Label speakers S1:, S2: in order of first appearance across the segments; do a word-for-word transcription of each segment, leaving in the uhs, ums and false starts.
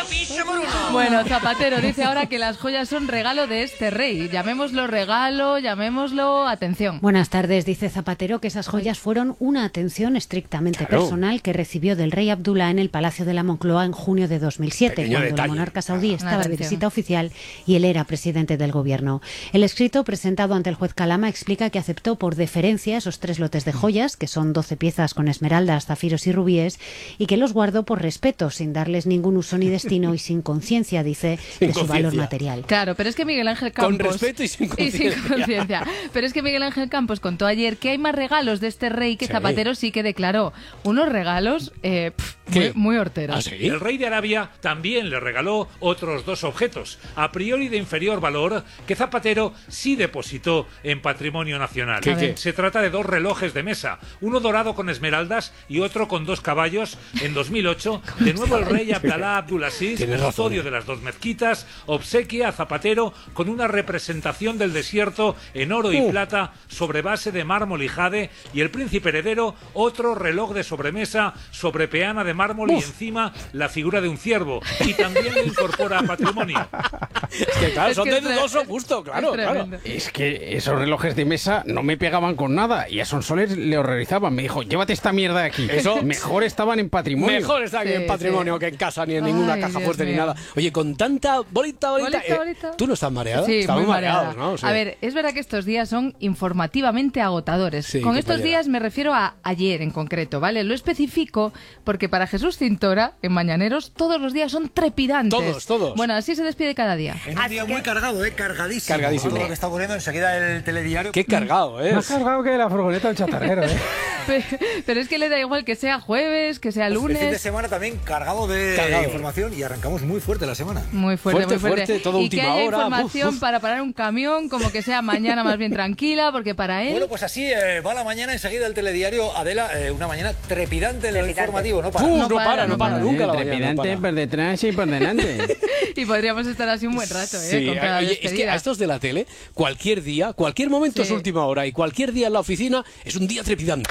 S1: piso por uno.
S2: Bueno, Zapatero dice ahora que las joyas son regalo de este rey. Llamémoslo regalo, llamémoslo atención.
S3: Buenas tardes, dice Zapatero que esas joyas fueron una atención estrictamente
S4: Claro.
S3: personal que recibió del rey Abdullah en el Palacio de la Moncloa en junio de dos mil siete,
S4: Pequeño
S3: cuando
S4: detalle.
S3: el monarca saudí estaba de
S2: atención.
S3: visita oficial y él era presidente del gobierno. El escrito presentado ante el juez Calama explica que aceptó por deferencia esos tres lotes de joyas, que son doce piezas con esmeraldas, zafiros y rubíes, y que los guardó por respeto, sin darles ningún uso ni destino y sin conciencia, dice,
S4: Sin
S3: de su valor
S4: conciencia.
S3: material.
S2: Claro, pero es que Miguel Ángel Campos...
S4: Con respeto y sin
S2: Y sin
S4: conciencia.
S2: conciencia. Pero es que Miguel Ángel Campos contó ayer que hay más regalos de este rey que
S4: Sí.
S2: Zapatero sí que declaró. Unos regalos eh, pf,
S4: ¿Qué?
S2: muy, muy horteros.
S4: ¿Ah, sí?
S5: El rey de Arabia también le regaló otros dos objetos, a priori de inferior valor, que Zapatero sí depositó en patrimonio nacional.
S4: ¿Qué, qué?
S5: Se trata de dos relojes de mesa, uno dorado con esmeraldas y otro con dos caballos. En dos mil ocho, de nuevo el rey Abdalá Abdulaziz,
S4: Tienes razón,
S5: custodio
S4: eh.
S5: de las dos mezquitas, obsequia a Zapatero con una representación del desierto en oro y
S4: Uh.
S5: plata sobre base de mármol y jade, y el príncipe heredero otro reloj de sobremesa sobre peana de mármol y encima la figura de un ciervo, y también le incorpora a patrimonio.
S4: Es que claro,
S2: Es
S4: son
S2: que
S4: de
S2: es tre-
S4: dudoso gusto, claro,
S2: es
S4: claro.
S2: tremendo.
S6: Es que esos relojes de mesa no me pegaban con nada y a Sonsoles le horrorizaban. Me dijo, llévate esta mierda de aquí.
S4: Eso-
S6: Mejor estaban en patrimonio.
S4: Mejor está aquí
S2: Sí,
S4: en patrimonio
S2: sí.
S4: que en casa ni en ninguna
S2: Ay,
S4: caja
S2: Dios
S4: fuerte ni
S2: mío.
S4: nada. Oye, con tanta bolita, bolita.
S2: Bolita,
S4: eh,
S2: bolita.
S4: ¿Tú no estás mareada?
S2: Sí,
S4: Estamos
S2: muy
S4: mareados,
S2: mareada.
S4: ¿no? Sí.
S2: A ver, es verdad que estos días son informativamente agotadores.
S4: Sí,
S2: Con estos
S4: compañera.
S2: días me refiero a ayer en concreto, ¿vale? Lo especifico porque para Jesús Cintora, en Mañaneros, todos los días son trepidantes.
S4: Todos, todos.
S2: Bueno, así se despide cada día.
S1: En un día muy cargado, ¿eh? Cargadísimo.
S4: Cargadísimo.
S1: Todo lo que está ocurriendo enseguida el telediario.
S4: Qué cargado, ¿eh?
S6: Más cargado que la furgoneta del chatarrero, ¿eh?
S2: Pe- Pero es que le da igual que sea jueves, que sea
S1: El fin de
S2: lunes.
S1: semana también cargado de
S4: Cargado.
S1: información y arrancamos muy fuerte la semana.
S2: Muy fuerte,
S4: Fuerte,
S2: muy fuerte.
S4: fuerte, todo
S2: y
S4: última
S2: que haya
S4: hora,
S2: información
S4: uf, uf.
S2: para parar un camión, como que sea mañana más bien tranquila, porque para él...
S1: Bueno, pues así eh, va la mañana enseguida el telediario. Adela, eh, una mañana trepidante en lo informativo, ¿no? Para.
S4: Uh,
S2: No
S4: no,
S2: para,
S4: para, no
S2: no
S4: para,
S2: para.
S4: nunca la mañana. no
S6: Trepidante
S4: para.
S6: por detrás y por delante.
S2: Y podríamos estar así un buen rato, ¿eh?
S4: Sí,
S2: Con cada
S4: oye, es que
S2: despedida.
S4: a estos de la tele, cualquier día, cualquier momento
S2: Sí.
S4: es última hora y cualquier día en la oficina es un día trepidante.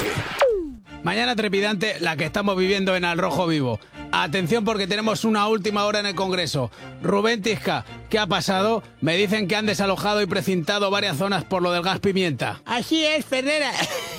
S6: Mañana trepidante la que estamos viviendo en Al Rojo Vivo. Atención porque tenemos una última hora en el Congreso. Rubén Tisca, ¿qué ha pasado? Me dicen que han desalojado y precintado varias zonas por lo del gas pimienta.
S7: Así es, Ferrera.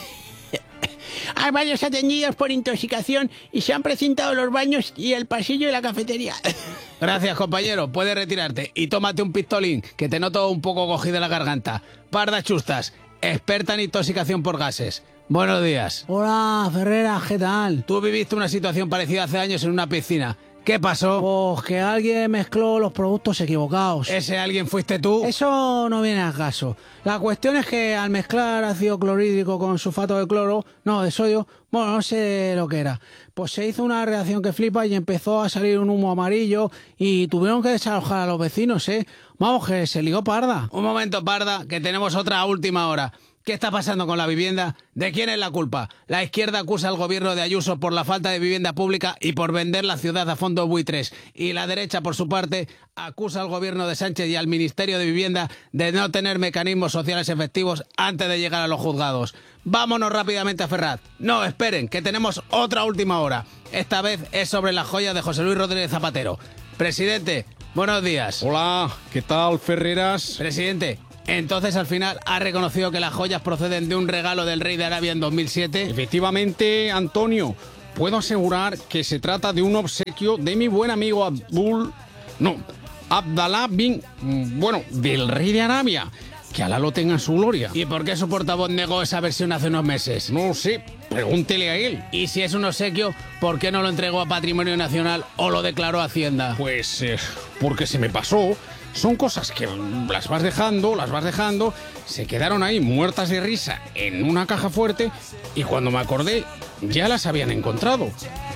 S7: Hay varios atendidos por intoxicación y se han precintado los baños y el pasillo y la cafetería.
S6: Gracias, compañero. Puedes retirarte y tómate un pistolín, que te noto un poco cogida la garganta. Parda Chustas, experta en intoxicación por gases. Buenos días.
S7: Hola, Ferrera, ¿qué tal?
S6: Tú viviste una situación parecida hace años en una piscina. ¿Qué pasó?
S7: Pues que alguien mezcló los productos equivocados.
S6: ¿Ese alguien fuiste tú?
S7: Eso no viene al caso. La cuestión es que al mezclar ácido clorhídrico con sulfato de cloro, no, de sodio, bueno, no sé lo que era, pues se hizo una reacción que flipa y empezó a salir un humo amarillo y tuvieron que desalojar a los vecinos, ¿eh? Vamos, que se ligó parda.
S6: Un momento, Parda, que tenemos otra última hora. ¿Qué está pasando con la vivienda? ¿De quién es la culpa? La izquierda acusa al gobierno de Ayuso por la falta de vivienda pública y por vender la ciudad a fondos buitres. Y la derecha, por su parte, acusa al gobierno de Sánchez y al Ministerio de Vivienda de no tener mecanismos sociales efectivos antes de llegar a los juzgados. Vámonos rápidamente a Ferraz. No, esperen, que tenemos otra última hora. Esta vez es sobre las joyas de José Luis Rodríguez Zapatero. Presidente, buenos días.
S8: Hola, ¿qué tal, Ferreras?
S6: Presidente, entonces al final ha reconocido que las joyas proceden de un regalo del rey de Arabia en dos mil siete.
S8: Efectivamente, Antonio, puedo asegurar que se trata de un obsequio de mi buen amigo Abdul... No, Abdalá bin... Bueno, del rey de Arabia. Que Alá lo tenga en su gloria.
S6: ¿Y por qué su portavoz negó esa versión hace unos meses?
S8: No sé, pregúntele a él.
S6: Y si es un obsequio, ¿por qué no lo entregó a Patrimonio Nacional o lo declaró a Hacienda?
S8: Pues eh, porque se me pasó. Son cosas que las vas dejando, las vas dejando, se quedaron ahí muertas de risa en una caja fuerte y cuando me acordé ya las habían encontrado.